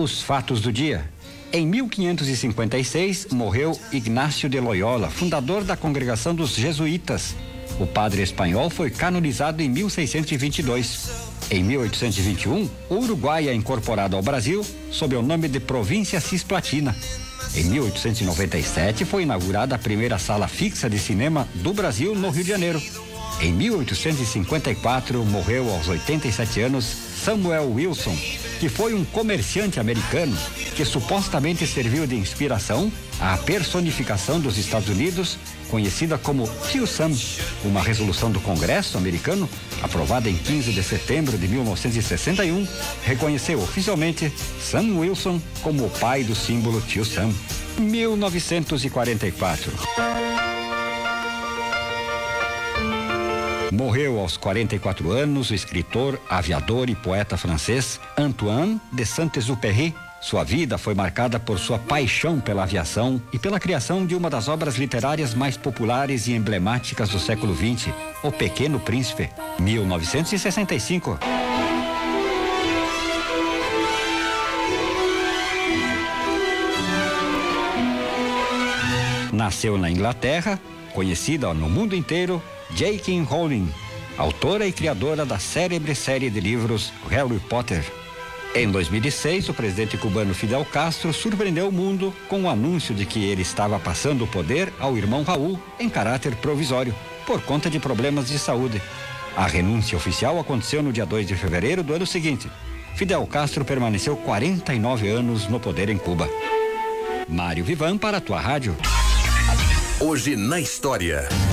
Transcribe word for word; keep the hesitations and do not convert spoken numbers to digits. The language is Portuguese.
Os fatos do dia. Em mil quinhentos e cinquenta e seis, morreu Ignácio de Loyola, fundador da Congregação dos Jesuítas. O padre espanhol foi canonizado em mil seiscentos e vinte e dois. Em mil oitocentos e vinte e um, o Uruguai é incorporado ao Brasil sob o nome de Província Cisplatina. Em mil oitocentos e noventa e sete, foi inaugurada a primeira sala fixa de cinema do Brasil no Rio de Janeiro. Em mil oitocentos e cinquenta e quatro, morreu aos oitenta e sete anos Samuel Wilson, que foi um comerciante americano que supostamente serviu de inspiração à personificação dos Estados Unidos, conhecida como Tio Sam. Uma resolução do Congresso americano, aprovada em quinze de setembro de mil novecentos e sessenta e um, reconheceu oficialmente Sam Wilson como o pai do símbolo Tio Sam. mil novecentos e quarenta e quatro. Morreu aos quarenta e quatro anos o escritor, aviador e poeta francês Antoine de Saint-Exupéry. Sua vida foi marcada por sua paixão pela aviação e pela criação de uma das obras literárias mais populares e emblemáticas do século vinte, O Pequeno Príncipe, mil novecentos e sessenta e cinco. Nasceu na Inglaterra, conhecida no mundo inteiro, J K Rowling, autora e criadora da célebre série de livros Harry Potter. Em dois mil e seis, o presidente cubano Fidel Castro surpreendeu o mundo com o anúncio de que ele estava passando o poder ao irmão Raul em caráter provisório, por conta de problemas de saúde. A renúncia oficial aconteceu no dia dois de fevereiro do ano seguinte. Fidel Castro permaneceu quarenta e nove anos no poder em Cuba. Mário Vivan para a tua rádio. Hoje na história.